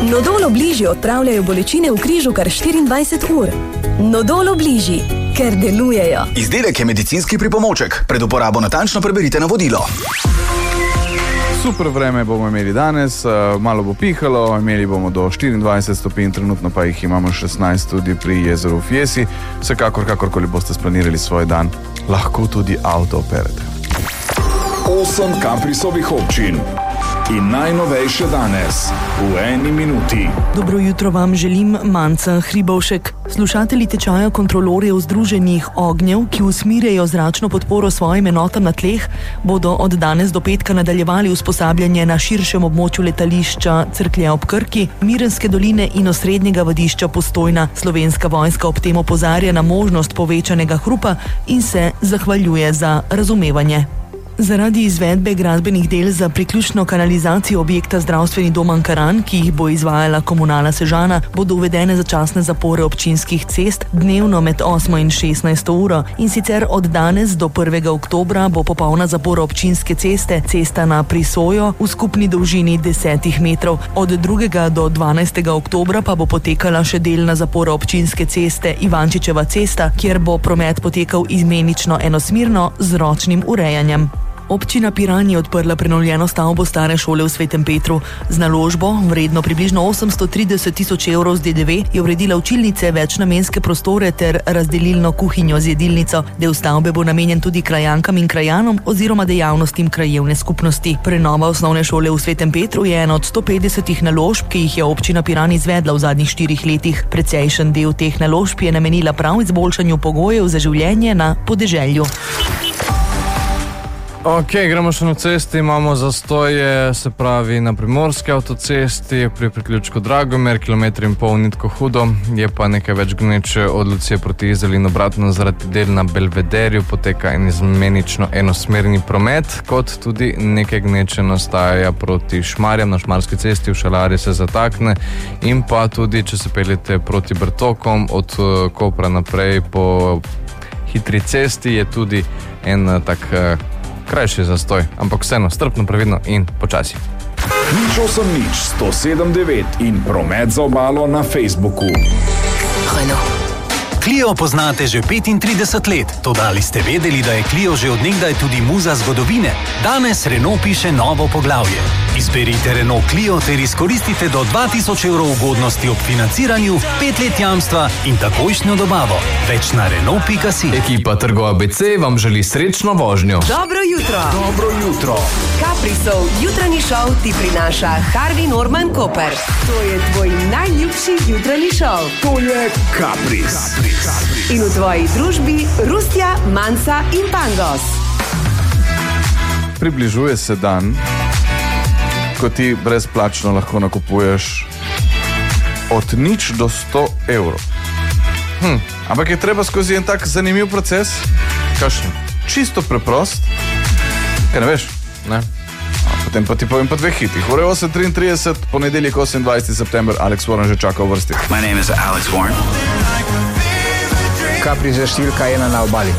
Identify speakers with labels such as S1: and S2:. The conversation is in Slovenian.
S1: Nodol Obliži odpravljajo bolečine v križu kar 24 ur. Nodol Obliži, ker delujejo.
S2: Izdelek je medicinski pripomoček. Pred uporabo natančno preberite navodilo.
S3: Super vreme bomo imeli danes, malo bo pihalo, imeli bomo do 24 stopinj, trenutno pa jih imamo 16 tudi pri jezeru Fjesi. Vsekakor, kakorkoli boste splanirali svoj dan, lahko tudi avto operete.
S4: 8 Caprisovih občin in najnovejše danes v 1 minuti.
S5: Dobro jutro vam želim, Manca Hribovšek. Slušatelji tečaja kontrolorjev Združenih ognjev, ki usmirjajo zračno podporo svojim enotam na tleh, bodo od danes do petka nadaljevali usposabljanje na širšem območju letališča Cerklje ob Krki, Mirenske doline in osrednjega vadišča Postojna. Slovenska vojska ob tem opozarja na možnost povečanega hrupa in se zahvaljuje za razumevanje. Zaradi izvedbe gradbenih del za priključno kanalizacijo objekta Zdravstveni dom Ankaran, ki jih bo izvajala Komunala Sežana, bodo uvedene začasne zapore občinskih cest dnevno med 8 in 16 uro. In sicer od danes do 1. oktobra bo popolna zapora občinske ceste, cesta na Prisojo, v skupni dolžini 10 metrov. Od 2. do 12. oktobra pa bo potekala še delna zapora občinske ceste Ivančičeva cesta, kjer bo promet potekal izmenično enosmerno z ročnim urejanjem. Občina Piran je odprla prenovljeno stavbo stare šole v Svetem Petru. Z naložbo, vredno približno 830 tisoč evrov z DDV, je uredila učilnice, večnamenske prostore ter razdelilno kuhinjo z jedilnico. Del stavbe bo namenjen tudi krajankam in krajanom oziroma dejavnostim krajevne skupnosti. Prenova osnovne šole v Svetem Petru je ena od 150 naložb, ki jih je občina Piran izvedla v zadnjih 4 letih. Precejšen del teh naložb je namenila prav izboljšanju pogojev za življenje na podeželju.
S6: Ok, gremo še na cesti, imamo zastoje, se pravi na primorski avtocesti, pri priključku Dragomer, 1,5 km ni tako hudo, je pa nekaj več gneče od Lucije proti Izoli in obratno zaradi del na Belvederju poteka izmenično enosmerni promet, kot tudi nekaj gneče nastaja proti Šmarjam, na Šmarski cesti v Šalari se zatakne in pa tudi, če se peljete proti Brtokom, od Kopra naprej po hitri cesti je tudi en tak krajši zastoj, ampak vseeno strpno, previdno in počasi.
S4: 080 107 9 in promet za obalo na Facebooku.
S7: Clio poznate že 35 let, toda ali ste vedeli, da je Clio že od nekdaj tudi muza zgodovine? Danes Renault piše novo poglavje. Izberite Renault Clio ter izkoristite do 2000 evrov ugodnosti ob financiranju, 5 let jamstva in takojšnjo dobavo. Več na Renault.si.
S8: Ekipa Trgo ABC vam želi srečno vožnjo.
S1: Dobro jutro.
S4: Dobro jutro.
S1: Caprisov jutranji šov ti prinaša Harvey Norman Koper. To je tvoj najljubši jutranji šov.
S4: To je Capris.
S1: In v tvoji družbi Rustja, Manca in Pangos.
S3: Približuje se dan, ko ti brezplačno lahko nakupuješ od 0 do 100 evrov. Ampak je treba skozi en tak zanimiv proces, kakšen čisto preprost, kaj ne veš, ne? Potem pa ti povem pa 2 hitih. Ure 8:33, ponedeljek 28. september, Alex Warren že čaka v vrsti.
S2: My name is Alex Warren.
S9: Capris je številka 1 na obali.